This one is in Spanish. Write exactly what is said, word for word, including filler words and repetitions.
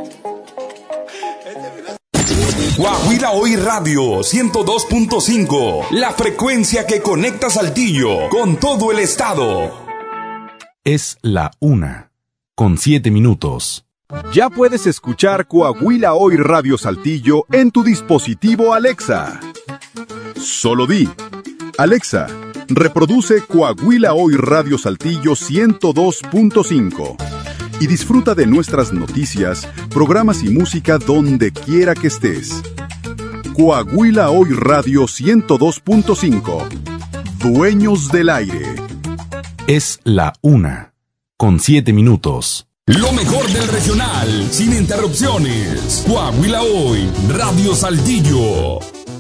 Coahuila Hoy Radio ciento dos punto cinco, la frecuencia que conecta Saltillo con todo el estado. Es la una, con siete minutos. Ya puedes escuchar Coahuila Hoy Radio Saltillo en tu dispositivo Alexa. Solo di, Alexa, reproduce Coahuila Hoy Radio Saltillo ciento dos punto cinco y disfruta de nuestras noticias, programas y música donde quiera que estés. Coahuila Hoy Radio ciento dos punto cinco, dueños del aire. Es la una, con siete minutos. Lo mejor del regional, sin interrupciones. Coahuila Hoy, Radio Saltillo.